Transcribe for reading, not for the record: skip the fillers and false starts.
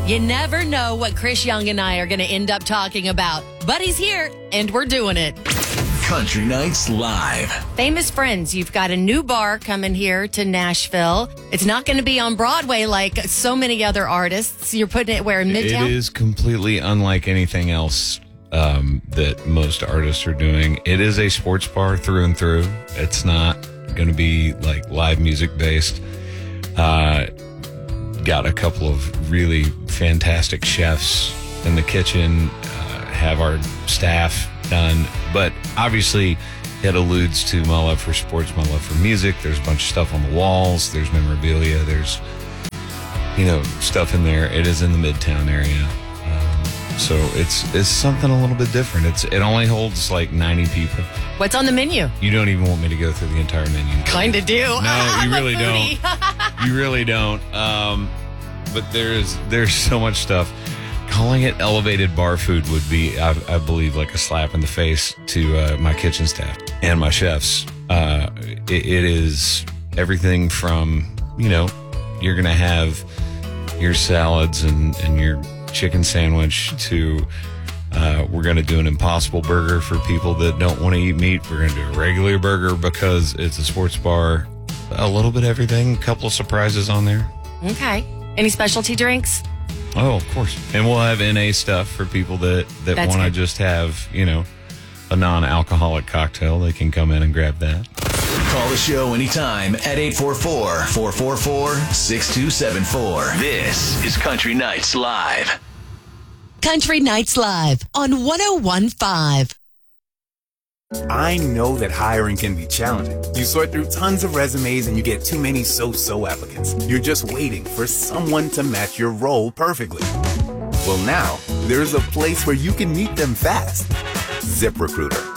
You never know what Chris Young and I are going to end up talking about, but he's here and we're doing it. Country Nights Live. Famous Friends, you've got a new bar coming here to Nashville. It's not going to be on Broadway like so many other artists. You're putting it where, in Midtown? It is completely unlike anything else that most artists are doing. It is a sports bar through and through. It's not going to be like live music based. Got a couple of really fantastic chefs in the kitchen, have our staff done, but obviously it alludes to my love for sports, my love for music. There's a bunch of stuff on the walls, there's memorabilia, there's stuff in there. It is in the Midtown area, so it's something a little bit different. It only holds like 90 people. What's on the menu? You don't even want me to go through the entire menu. Kind of do. No, you really don't. You really don't. But there's so much stuff. Calling it elevated bar food would be, I believe, like a slap in the face to my kitchen staff and my chefs. It is everything from, you're going to have your salads and your chicken sandwich to we're going to do an Impossible Burger for people that don't want to eat meat. We're going to do a regular burger because it's a sports bar. A little bit of everything. A couple of surprises on there. Okay. Any specialty drinks? Oh, of course. And we'll have NA stuff for people that want to just have, a non-alcoholic cocktail. They can come in and grab that. Call the show anytime at 844-444-6274. This is Country Nights Live. Country Nights Live on 101.5. I know that hiring can be challenging. You sort through tons of resumes and you get too many so-so applicants. You're just waiting for someone to match your role perfectly. Well, now, there's a place where you can meet them fast. ZipRecruiter.